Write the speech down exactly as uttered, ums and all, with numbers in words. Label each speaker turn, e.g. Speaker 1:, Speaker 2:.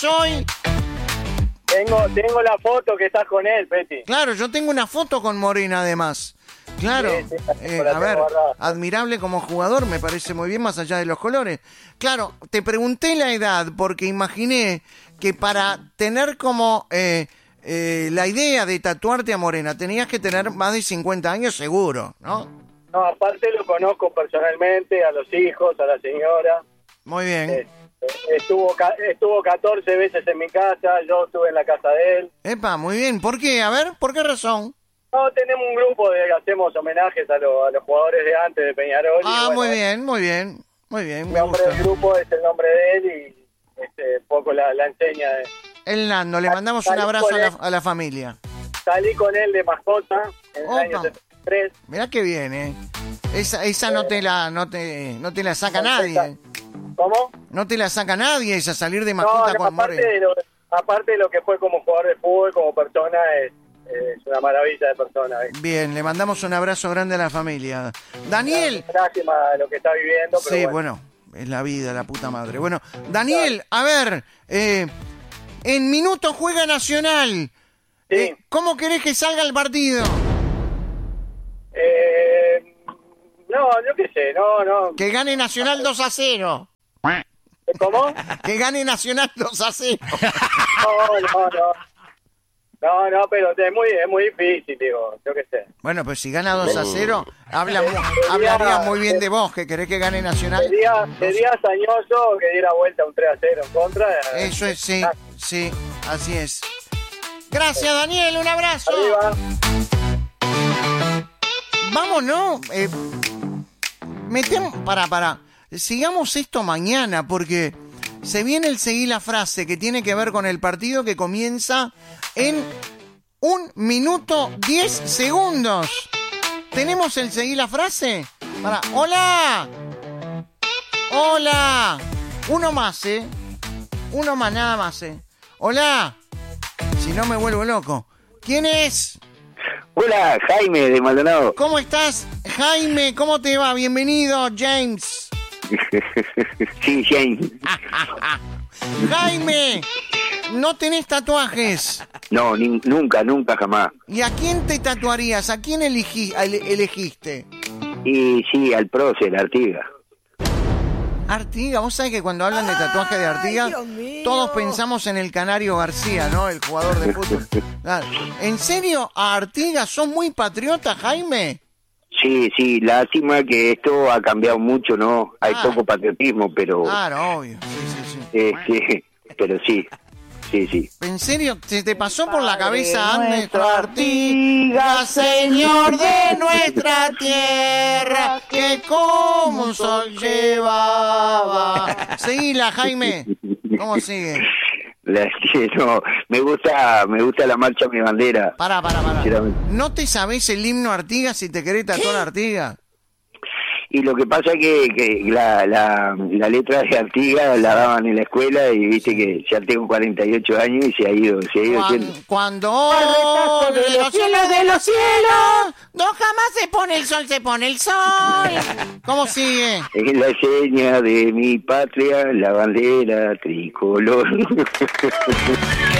Speaker 1: soy.
Speaker 2: Tengo, tengo la foto que estás con él, Peti.
Speaker 1: Claro, yo tengo una foto con Morena además. Claro,
Speaker 2: Sí, sí,
Speaker 1: eh,
Speaker 2: la
Speaker 1: a ver,
Speaker 2: tengo guardada.
Speaker 1: admirable como jugador, me parece muy bien más allá de los colores. Claro, te pregunté la edad porque imaginé que para tener como eh, eh, la idea de tatuarte a Morena tenías que tener más de cincuenta años seguro, ¿no?
Speaker 2: No, aparte lo conozco personalmente, a los hijos, a la señora.
Speaker 1: Muy bien.
Speaker 2: Eh, estuvo ca- estuvo catorce veces en mi casa, yo estuve en la casa de él.
Speaker 1: Epa, muy bien. ¿Por qué? A ver, ¿por qué razón?
Speaker 2: No, tenemos un grupo de que hacemos homenajes a, lo- a los jugadores de antes de Peñarol. y
Speaker 1: Ah,
Speaker 2: bueno,
Speaker 1: muy bien, muy bien. Muy bien,
Speaker 2: El
Speaker 1: me
Speaker 2: nombre
Speaker 1: gusta.
Speaker 2: del grupo es el nombre de él y este, un poco la, la enseña. De...
Speaker 1: El Nando, le mandamos un
Speaker 2: Salí
Speaker 1: abrazo
Speaker 2: con
Speaker 1: a la,
Speaker 2: él.
Speaker 1: a la familia.
Speaker 2: Salí con él de mascota en el
Speaker 1: Opa.
Speaker 2: año setenta y tres.
Speaker 1: Mirá que bien, ¿eh? Esa, esa no te la, no te, no te la saca nadie.
Speaker 2: ¿Cómo?
Speaker 1: No te la saca nadie esa salir de
Speaker 2: No,
Speaker 1: mascota
Speaker 2: no,
Speaker 1: con
Speaker 2: aparte,
Speaker 1: Morena.
Speaker 2: de lo, aparte de lo que fue como jugador de fútbol, como persona, es, es una maravilla de persona. ¿eh?
Speaker 1: Bien, le mandamos un abrazo grande a la familia. Daniel.
Speaker 2: Lástima lo que está viviendo, pero
Speaker 1: Sí,
Speaker 2: bueno.
Speaker 1: bueno, es la vida, la puta madre. Bueno, Daniel, a ver, eh, en minuto juega Nacional.
Speaker 2: Sí.
Speaker 1: Eh, ¿Cómo querés que salga el partido?
Speaker 2: Eh, no, yo qué sé, no, no.
Speaker 1: Que gane Nacional dos a cero.
Speaker 2: ¿Cómo?
Speaker 1: Que gane Nacional dos a cero.
Speaker 2: No, no, no. No, no, pero es muy, es muy difícil, digo, yo qué sé.
Speaker 1: Bueno, pues si gana dos a cero, habla, mu- hablaría muy bien de vos, que querés que gane Nacional.
Speaker 2: Sería, sería hazañoso que diera vuelta un tres a cero en contra.
Speaker 1: Eso es, sí, sí, así es. Gracias, Daniel, un abrazo.
Speaker 2: Arriba.
Speaker 1: Vámonos. Eh, metemos, para, para. Sigamos esto mañana porque se viene el seguir la frase que tiene que ver con el partido que comienza en un minuto diez segundos. ¿Tenemos el seguir la frase? Para. ¡Hola! ¡Hola! Uno más, ¿eh? Uno más, nada más, ¿eh? ¡Hola! Si no me vuelvo loco. ¿Quién es?
Speaker 3: Hola, Jaime de Maldonado.
Speaker 1: ¿Cómo estás, Jaime? ¿Cómo te va? Bienvenido, James.
Speaker 3: Sí, James.
Speaker 1: Jaime, no tenés tatuajes.
Speaker 3: No, ni- nunca, nunca, jamás.
Speaker 1: ¿Y a quién te tatuarías? ¿A quién elegí, ele- elegiste?
Speaker 3: Y sí, al prócer, Artigas.
Speaker 1: Artiga, vos sabés que cuando hablan de tatuaje de Artiga, todos pensamos en el Canario García, ¿no? El jugador de fútbol. Claro. ¿En serio, a Artiga sos muy patriota, Jaime?
Speaker 3: Sí, sí, lástima que esto ha cambiado mucho, ¿no? Hay
Speaker 1: Ah.
Speaker 3: poco patriotismo, pero...
Speaker 1: Claro, obvio. Sí, sí, sí.
Speaker 3: eh, sí, pero sí, sí, sí.
Speaker 1: ¿En serio? ¿Se te pasó por la cabeza
Speaker 3: Padre
Speaker 1: nuestro
Speaker 3: nuestro
Speaker 1: Artigas, Señor de nuestra tierra, que como un sol llevaba? Seguila, Jaime. ¿Cómo sigue?
Speaker 3: La- sí, no, me gusta, me gusta la marcha Mi Bandera.
Speaker 1: Pará, pará, pará.
Speaker 3: Sinceramente.
Speaker 1: ¿No te sabés el himno Artigas si te querés tatuar a Artigas?
Speaker 3: Y lo que pasa que, que la, la, la letra de Artigas la daban en la escuela y viste que ya tengo cuarenta y ocho años y se ha ido, se ha ido
Speaker 1: Cuan-
Speaker 3: siendo.
Speaker 1: Cuando de los cielos, de los cielos, no jamás se pone el sol, se pone el sol. ¿Cómo sigue?
Speaker 3: Es la seña de mi patria, la bandera tricolor.